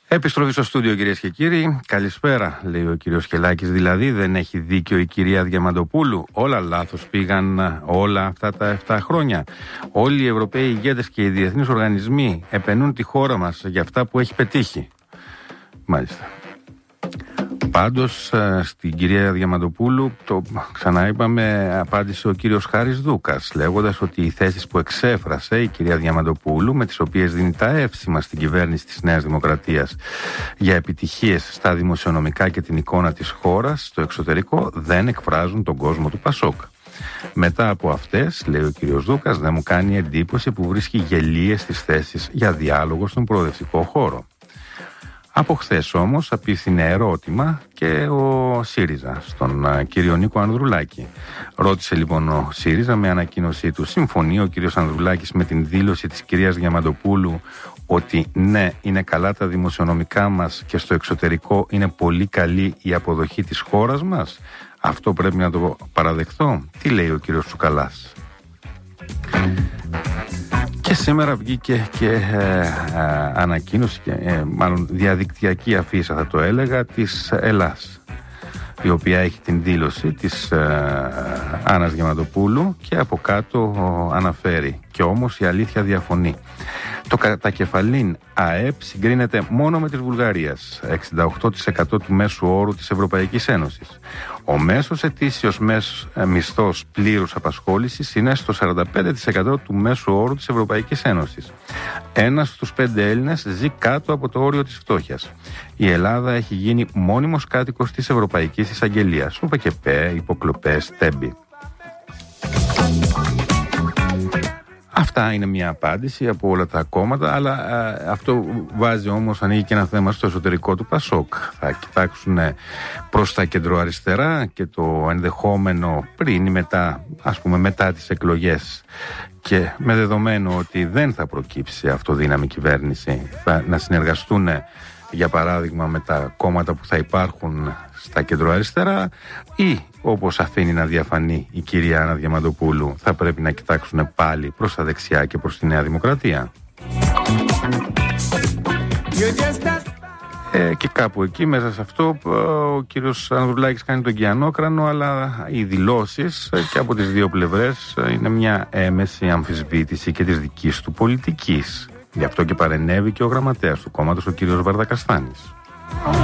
Επιστροφή στο στούντιο, κυρίες και κύριοι. Καλησπέρα, λέει ο κύριος Χελάκης. Δηλαδή, δεν έχει δίκιο η κυρία Διαμαντοπούλου. Όλα λάθος πήγαν όλα αυτά τα 7 χρόνια. Όλοι οι Ευρωπαίοι ηγέτες και οι διεθνείς οργανισμοί επενούν τη χώρα μας για αυτά που έχει πετύχει. Μάλιστα. Πάντως στην κυρία Διαμαντοπούλου, το ξαναείπαμε, απάντησε ο κύριος Χάρης Δούκας, λέγοντας ότι οι θέσεις που εξέφρασε η κυρία Διαμαντοπούλου, με τις οποίες δίνει τα εύσημα στην κυβέρνηση της Νέας Δημοκρατίας για επιτυχίες στα δημοσιονομικά και την εικόνα της χώρας στο εξωτερικό, δεν εκφράζουν τον κόσμο του Πασόκ. Μετά από αυτές, λέει ο κύριος Δούκας, δεν μου κάνει εντύπωση που βρίσκει γελίες στις θέσεις για διάλογο στον προοδευτικό χώρο. Από χθες όμως απίθυνε ερώτημα και ο ΣΥΡΙΖΑ στον κύριο Νίκο Ανδρουλάκη. Ρώτησε λοιπόν ο ΣΥΡΙΖΑ με ανακοίνωσή του: συμφωνεί ο κύριος Ανδρουλάκης με την δήλωση της κυρίας Διαμαντοπούλου ότι ναι, είναι καλά τα δημοσιονομικά μας και στο εξωτερικό είναι πολύ καλή η αποδοχή της χώρας μας? Αυτό πρέπει να το παραδεχθώ. Τι λέει ο κύριος Τσουκαλάς? Και σήμερα βγήκε και ανακοίνωση, μάλλον διαδικτυακή αφίσα θα το έλεγα, της Ελλάς, η οποία έχει την δήλωση της Άννας Διαμαντοπούλου και από κάτω αναφέρει: και όμως η αλήθεια διαφωνεί. Το κατακεφαλήν ΑΕΠ συγκρίνεται μόνο με της Βουλγαρίας, 68% του μέσου όρου της Ευρωπαϊκής Ένωσης. Ο μέσος ετήσιος μισθός πλήρους απασχόλησης είναι στο 45% του μέσου όρου της Ευρωπαϊκής Ένωσης. 1 στους 5 Έλληνες ζει κάτω από το όριο της φτώχειας. Η Ελλάδα έχει γίνει μόνιμος κάτοικος της Ευρωπαϊκής Εισαγγελίας. ΟΠΕΚΕΠΕ, υποκλοπές, τέμπη. Αυτά είναι μια απάντηση από όλα τα κόμματα, αλλά αυτό βάζει όμως, ανοίγει και ένα θέμα στο εσωτερικό του Πασόκ. Θα κοιτάξουν προς τα κεντροαριστερά και το ενδεχόμενο πριν ή μετά, ας πούμε μετά τις εκλογές, και με δεδομένο ότι δεν θα προκύψει αυτοδύναμη κυβέρνηση, να συνεργαστούν για παράδειγμα με τα κόμματα που θα υπάρχουν στα κεντροαριστερά, ή όπως αφήνει να διαφανεί η κυρία Άννα Διαμαντοπούλου, θα πρέπει να κοιτάξουν πάλι προς τα δεξιά και προς τη Νέα Δημοκρατία. Και κάπου εκεί μέσα σε αυτό ο κύριος Ανδρουλάκης κάνει τον κιανόκρανο, αλλά οι δηλώσεις και από τις δύο πλευρές είναι μια έμεση αμφισβήτηση και της δικής του πολιτικής. Γι' αυτό και παρενέβη και ο γραμματέας του κόμματος, ο κύριος Βαρδακαστάνης.